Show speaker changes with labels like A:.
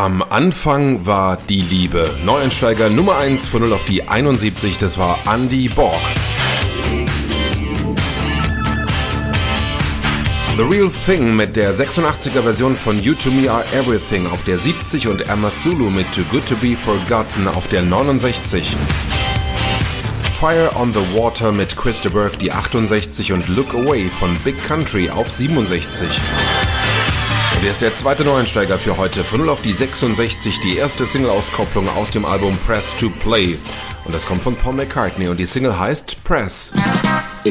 A: Am Anfang war die Liebe. Neueinsteiger Nummer 1 von 0 auf die 71, das war Andy Borg. The Real Thing mit der 86er Version von You To Me Are Everything auf der 70 und Amazulu mit Too Good To Be Forgotten auf der 69. Fire on the Water mit Chris de Burgh die 68 und Look Away von Big Country auf 67. Und er ist der zweite Neueinsteiger für heute von 0 auf die 66, die erste Single-Auskopplung aus dem Album Press to Play. Und das kommt von Paul McCartney und die Single heißt Press.